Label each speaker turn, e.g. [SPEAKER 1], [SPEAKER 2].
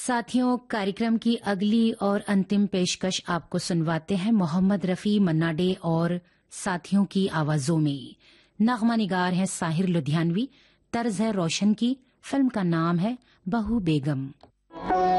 [SPEAKER 1] साथियों, कार्यक्रम की अगली और अंतिम पेशकश आपको सुनवाते हैं मोहम्मद रफ़ी, मन्ना डे और साथियों की आवाजों में। नगमा निगार है साहिर लुधियानवी, तर्ज है रोशन की। फिल्म का नाम है बहू बेगम।